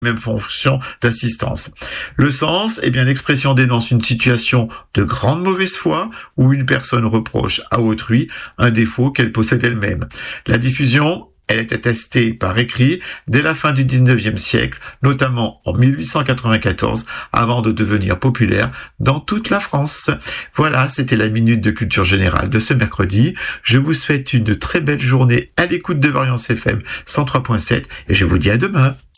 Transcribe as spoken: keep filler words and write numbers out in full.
même fonction d'assistance. Le sens, eh bien, l'expression dénonce une situation de grande mauvaise foi où une personne reproche à autrui un défaut qu'elle possède elle-même. La diffusion, elle est attestée par écrit dès la fin du dix-neuvième siècle, notamment en mille huit cent quatre-vingt-quatorze, avant de devenir populaire dans toute la France. Voilà, c'était la Minute de Culture Générale de ce mercredi. Je vous souhaite une très belle journée à l'écoute de Variance F M cent trois point sept et je vous dis à demain.